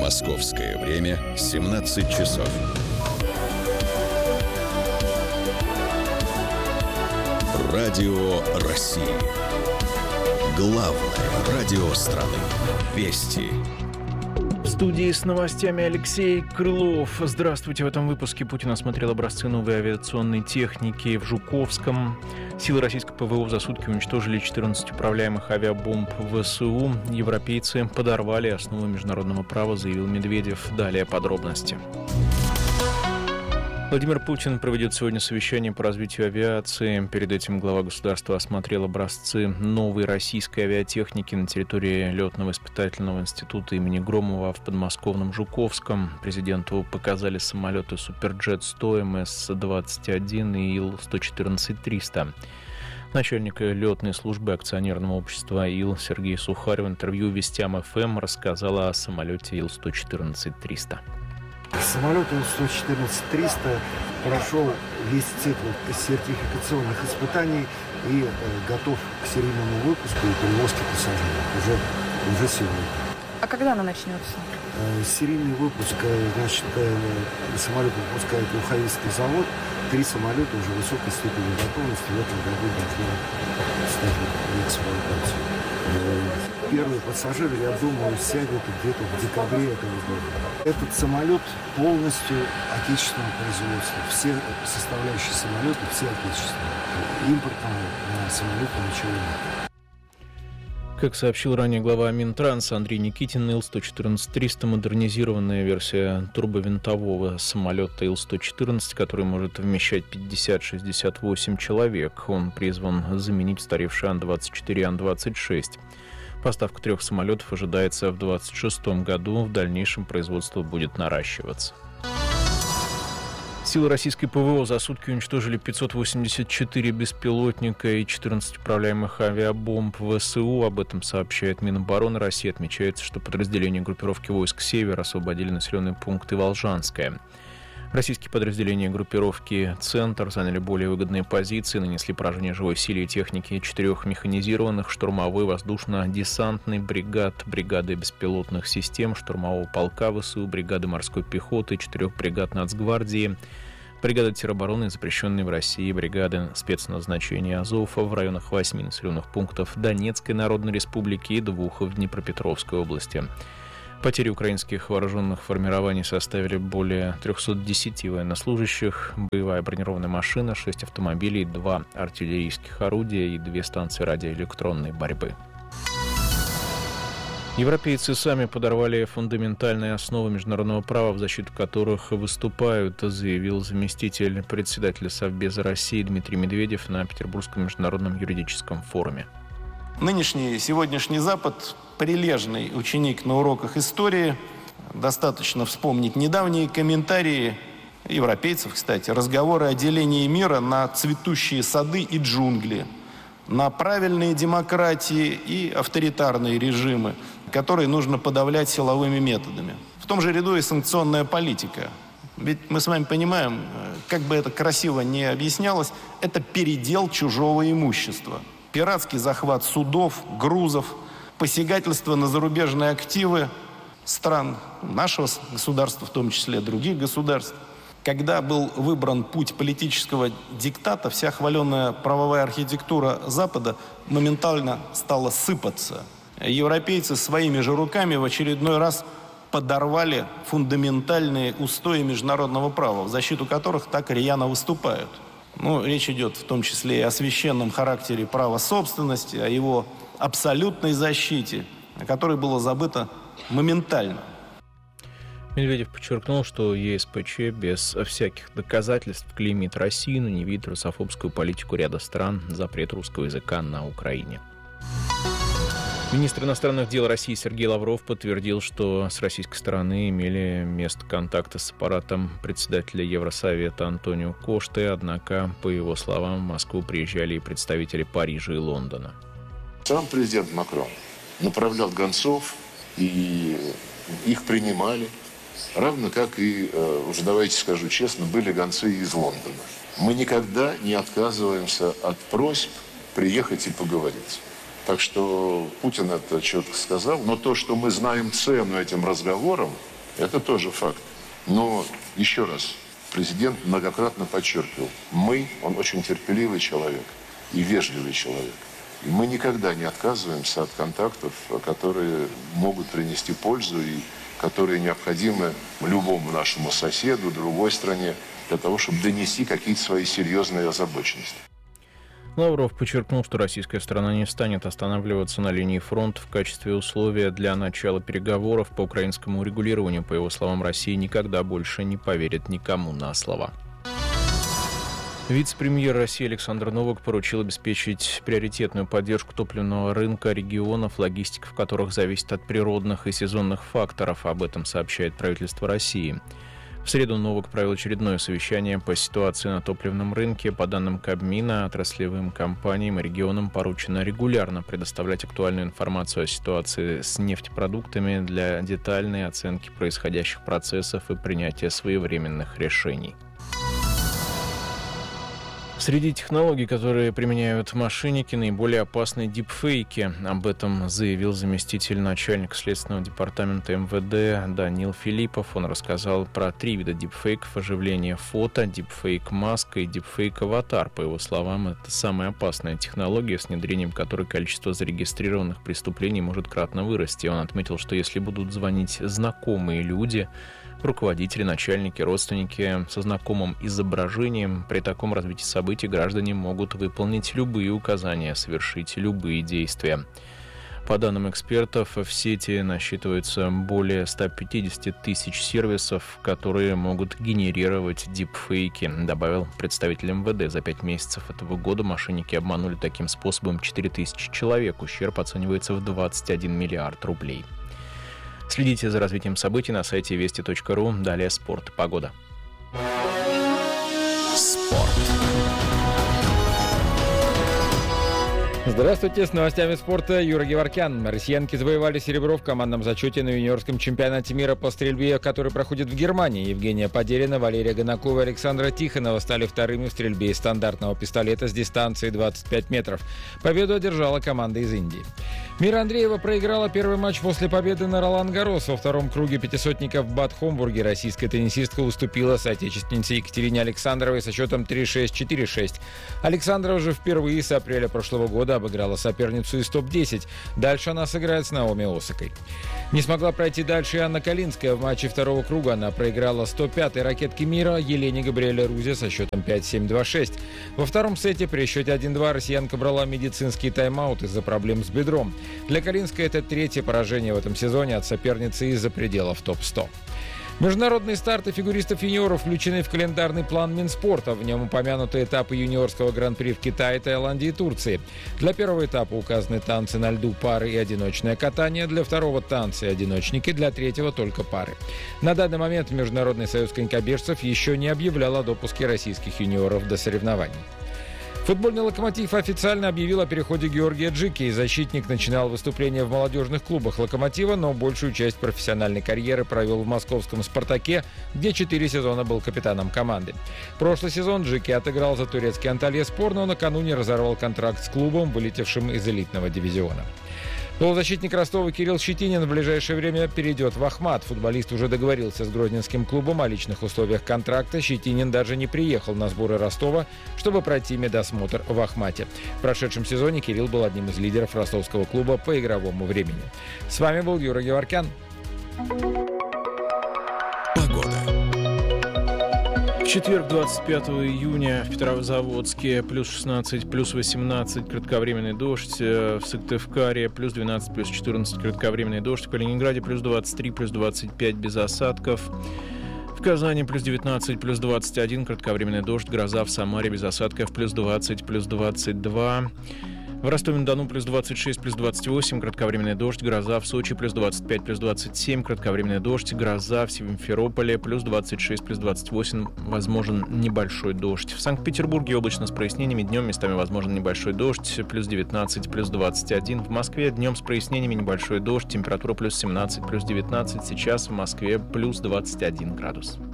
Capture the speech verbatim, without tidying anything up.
Московское время семнадцать часов. Радио России. Главное радио страны. Вести. В студии с новостями Алексей Крылов. Здравствуйте. В этом выпуске Путин осмотрел образцы новой авиационной техники в Жуковском. Силы российского ПВО за сутки уничтожили четырнадцать управляемых авиабомб ВСУ. Европейцы подорвали основы международного права, заявил Медведев. Далее подробности. Владимир Путин проведет сегодня совещание по развитию авиации. Перед этим глава государства осмотрел образцы новой российской авиатехники на территории летно-испытательного института имени Громова в подмосковном Жуковском. Президенту показали самолеты Суперджет сто, эм эс двадцать один и Ил сто четырнадцать триста. Начальник летной службы акционерного общества Ил Сергей Сухарев в интервью Вестям эф эм рассказал о самолете Ил сто четырнадцать триста. Самолет Ил сто четырнадцать триста прошел весь цикл сертификационных испытаний и э, готов к серийному выпуску и перевозке пассажиров уже, уже сегодня. А когда она начнется? Э, серийный выпуск, э, значит, э, самолет выпускает Луховицкий завод. Три самолета уже высокой степени готовности в этом году должны стать в эксплуатацию. Первые пассажиры, я думаю, сядут где-то в декабре этого года. Этот самолет полностью отечественного производства. Все составляющие самолета, все отечественные. Импортного на самолете ничего нет. Как сообщил ранее глава Минтранса Андрей Никитин, Ил сто четырнадцать триста — модернизированная версия турбовинтового самолета Ил сто четырнадцать, который может вмещать пятьдесят-шестьдесят восемь человек. Он призван заменить устаревший Ан двадцать четыре и Ан двадцать шесть. Поставка трех самолетов ожидается в двадцать шестом году. В дальнейшем производство будет наращиваться. Силы российской ПВО за сутки уничтожили пятьсот восемьдесят четыре беспилотника и четырнадцать управляемых авиабомб ВСУ. Об этом сообщает Минобороны России. Отмечается, что подразделения группировки войск «Север» освободили населенные пункты Волжанское. Российские подразделения группировки «Центр» заняли более выгодные позиции, нанесли поражение живой силе и технике четырех механизированных штурмовой, воздушно-десантной бригад, бригады беспилотных систем, штурмового полка ВСУ, бригады морской пехоты, четырех бригад Нацгвардии, бригады теробороны, запрещенные в России, бригады спецназначения Азова в районах восьми населенных пунктов Донецкой Народной Республики и двух в Днепропетровской области. Потери украинских вооруженных формирований составили более триста десять военнослужащих, боевая бронированная машина, шесть автомобилей, два артиллерийских орудия и две станции радиоэлектронной борьбы. Европейцы сами подорвали фундаментальные основы международного права, в защиту которых выступают, заявил заместитель председателя Совбеза России Дмитрий Медведев на Петербургском международном юридическом форуме. Нынешний, сегодняшний Запад – прилежный ученик на уроках истории. Достаточно вспомнить недавние комментарии европейцев, кстати, разговоры о делении мира на цветущие сады и джунгли, на правильные демократии и авторитарные режимы, которые нужно подавлять силовыми методами. В том же ряду и санкционная политика. Ведь мы с вами понимаем, как бы это красиво не объяснялось, это передел чужого имущества. Пиратский захват судов, грузов, посягательство на зарубежные активы стран нашего государства, в том числе других государств. Когда был выбран путь политического диктата, вся хваленая правовая архитектура Запада моментально стала сыпаться. Европейцы своими же руками в очередной раз подорвали фундаментальные устои международного права, в защиту которых так рьяно выступают. Ну, речь идет в том числе и о священном характере права собственности, о его абсолютной защите, о которой было забыто моментально. Медведев подчеркнул, что ЕСПЧ без всяких доказательств клеймит Россию, но не видит русофобскую политику ряда стран, запрет русского языка на Украине. Министр иностранных дел России Сергей Лавров подтвердил, что с российской стороны имели место контакты с аппаратом председателя Евросовета Антонио Кошты, однако, по его словам, в Москву приезжали и представители Парижа и Лондона. Сам президент Макрон направлял гонцов, и их принимали, равно как и, уже давайте скажу честно, были гонцы из Лондона. Мы никогда не отказываемся от просьб приехать и поговорить. Так что Путин это четко сказал. Но то, что мы знаем цену этим разговорам, Это тоже факт. Но еще раз, президент многократно подчеркивал, мы, он очень терпеливый человек и вежливый человек. И мы никогда не отказываемся от контактов, которые могут принести пользу и которые необходимы любому нашему соседу, другой стране, для того, чтобы донести какие-то свои серьезные озабоченности. Лавров подчеркнул, что российская сторона не станет останавливаться на линии фронта в качестве условия для начала переговоров по украинскому урегулированию. По его словам, Россия никогда больше не поверит никому на слова. Вице-премьер России Александр Новак поручил обеспечить приоритетную поддержку топливного рынка регионов, логистика в которых зависит от природных и сезонных факторов. Об этом сообщает правительство России. В среду Новак провел очередное совещание по ситуации на топливном рынке. По данным Кабмина, отраслевым компаниям и регионам поручено регулярно предоставлять актуальную информацию о ситуации с нефтепродуктами для детальной оценки происходящих процессов и принятия своевременных решений. Среди технологий, которые применяют мошенники, наиболее опасны дипфейки. Об этом заявил заместитель начальника Следственного департамента эм вэ дэ Данил Филиппов. Он рассказал про три вида дипфейков: оживление фото, дипфейк маска и дипфейк аватар. По его словам, это самая опасная технология, с внедрением которой количество зарегистрированных преступлений может кратно вырасти. Он отметил, что если будут звонить знакомые люди, руководители, начальники, родственники со знакомым изображением, при таком развитии событий граждане могут выполнить любые указания, совершить любые действия. По данным экспертов, в сети насчитывается более ста пятидесяти тысяч сервисов, которые могут генерировать дипфейки, добавил представитель эм вэ дэ. За пять месяцев этого года мошенники обманули таким способом четыре тысячи человек. Ущерб оценивается в двадцать один миллиард рублей. Следите за развитием событий на сайте вести точка ру. Далее спорт и погода. Спорт. Здравствуйте, с новостями спорта Юра Геворкян. Россиянки завоевали серебро в командном зачете на юниорском чемпионате мира по стрельбе, который проходит в Германии. Евгения Подерина, Валерия Ганакова и Александра Тихонова стали вторыми в стрельбе из стандартного пистолета с дистанции двадцать пять метров. Победу одержала команда из Индии. Мира Андреева проиграла первый матч после победы на Ролан-Гаррос. Во втором круге пятисотника в Бад-Хомбурге российская теннисистка уступила соотечественнице Екатерине Александровой со счетом три шесть - четыре шесть. Александрова же впервые с апреля прошлого года обыграла соперницу из топ десять. Дальше она сыграет с Наоми Осакой. Не смогла пройти дальше и Анна Калинская. В матче второго круга она проиграла сто пятой ракетке мира Елене Габриэле Рузе со счетом пять семь - два шесть. Во втором сете при счете один два россиянка брала медицинский тайм-аут из-за проблем с бедром. Для Калинской это третье поражение в этом сезоне от соперницы из-за пределов топ сто. Международные старты фигуристов-юниоров включены в календарный план Минспорта. В нем упомянуты этапы юниорского гран-при в Китае, Таиланде и Турции. Для первого этапа указаны танцы на льду, пары и одиночное катание. Для второго танцы и одиночники, для третьего только пары. На данный момент Международный союз конькобежцев еще не объявлял о допуске российских юниоров до соревнований. Футбольный «Локомотив» официально объявил о переходе Георгия Джики. Защитник начинал выступление в молодежных клубах «Локомотива», но большую часть профессиональной карьеры провел в московском «Спартаке», где четыре сезона был капитаном команды. Прошлый сезон Джики отыграл за турецкий Антальяспор, но накануне разорвал контракт с клубом, вылетевшим из элитного дивизиона. Полузащитник Ростова Кирилл Щетинин в ближайшее время перейдет в Ахмат. Футболист уже договорился с грозненским клубом о личных условиях контракта. Щетинин даже не приехал на сборы Ростова, чтобы пройти медосмотр в Ахмате. В прошедшем сезоне Кирилл был одним из лидеров ростовского клуба по игровому времени. С вами был Юра Геворкян. В четверг, двадцать пятого июня, в Петрозаводске плюс шестнадцать, плюс восемнадцать, кратковременный дождь. В Сыктывкаре плюс двенадцать, плюс четырнадцать, кратковременный дождь. В Калининграде плюс двадцать три, плюс двадцать пять, без осадков. В Казани плюс девятнадцать, плюс двадцать один, кратковременный дождь. Гроза в Самаре без осадков, плюс двадцать, плюс двадцать два. В Ростове-на-Дону плюс двадцать шесть, плюс двадцать восемь, кратковременный дождь, гроза. В Сочи плюс двадцать пять, плюс двадцать семь, кратковременный дождь, гроза. В Симферополе плюс двадцать шесть, плюс двадцать восемь, возможен небольшой дождь. В Санкт-Петербурге облачно с прояснениями, днем местами возможен небольшой дождь, плюс девятнадцать, плюс двадцать один. В Москве днем с прояснениями небольшой дождь, температура плюс семнадцать, плюс девятнадцать. Сейчас в Москве плюс двадцать один градус.